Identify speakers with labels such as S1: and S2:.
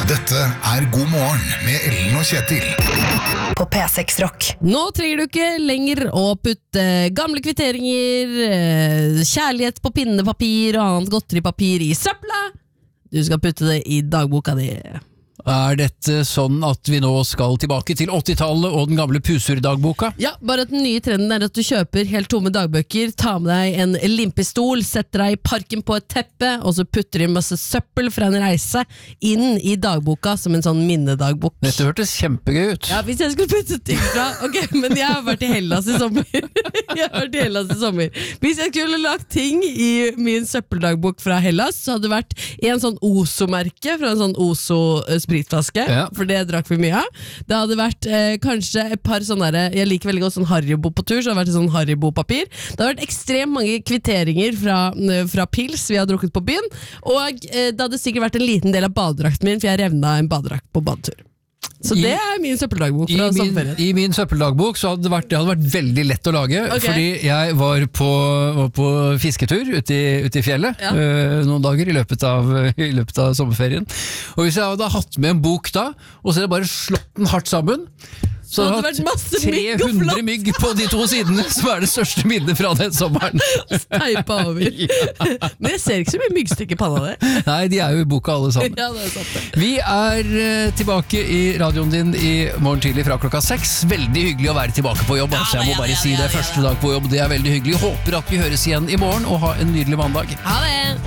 S1: Dette God morgen med Ellen og Kjetil.
S2: På P6 Rock.
S3: Nå trenger du ikke lenger å putte gamle kvitteringer, kjærlighet på pinnepapir og annet godteripapir i søpla. Du skal putte det i dagboka di.
S4: Dette sånn at vi nå skal tilbake til 80-tallet og den gamle pusurdagboka?
S3: Ja, bare at den nye trenden at du kjøper helt tomme dagbøker, tar med deg en limpistol, setter deg i parken på et teppe, og så putter du masse søppel fra en reise inn i dagboka som en sånn minnedagbok.
S4: Dette hørtes kjempegøy ut.
S3: Ja, hvis jeg skulle putte ting fra... Ok, men jeg har vært i Hellas i sommer. Hvis jeg skulle lagt ting i min søppeldagbok fra Hellas, så hadde det vært i en sånn Ozo-merke, fra en sånn Ozo-spritflaske,
S4: Ja.
S3: for det drakk vi mye av. Det hadde vært kanskje et par sånne der, jeg liker veldig godt sånn Haribo på tur, så det hadde vært sånn Haribo-papir. Det hadde vært ekstremt mange kvitteringer fra pils vi har drukket på byen, og det hadde sikkert vært en liten del av badedrakten min, for jeg revna en badedrakt på badetur. Så det min søppeldagbok fra sommerferien.
S4: I min søppeldagbok så hadde det hadde vært veldig lett å lage, fordi jeg var på fisketur ute i fjellet noen dager i løpet av sommerferien. Og hvis jeg hadde hatt med en bok da, og så hadde jeg bare slått den hardt sammen, så hadde jeg hatt 300 mygg på de to sidene, som det største minnet fra den sommeren.
S3: Steipa over. Men jeg ser ikke så mye myggstykker i panna der.
S4: Nei, de jo i boka alle sammen.
S3: Ja, det sant det.
S4: Vi tilbake i radioen din i morgen tidlig fra klokka 6. Veldig hyggelig å være tilbake på jobb. Altså, jeg må bare si det, første dag på jobb, det veldig hyggelig. Håper at vi høres igjen i morgen, og ha en nydelig mandag.
S3: Ha det!